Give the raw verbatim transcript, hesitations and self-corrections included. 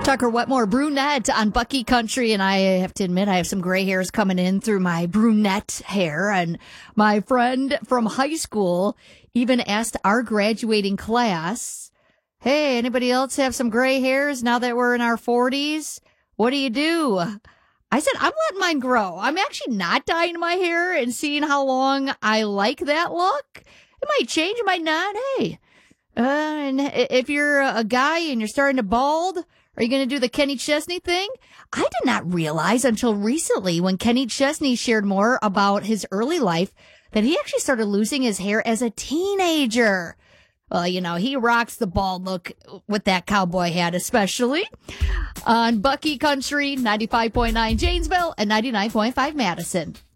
Tucker Wetmore, brunette on Bucky Country, and I have to admit I have some gray hairs coming in through my brunette hair. And my friend from high school even asked our graduating class, hey, anybody else have some gray hairs now that we're in our forties? What do you do? I said, I'm letting mine grow. I'm actually not dyeing my hair and seeing how long I like that look. It might change, it might not. Hey, uh, and if you're a guy and you're starting to bald, are you going to do the Kenny Chesney thing? I did not realize until recently when Kenny Chesney shared more about his early life that he actually started losing his hair as a teenager. Well, you know, he rocks the bald look with that cowboy hat, especially on Bucky Country, ninety-five point nine Janesville and ninety-nine point five Madison.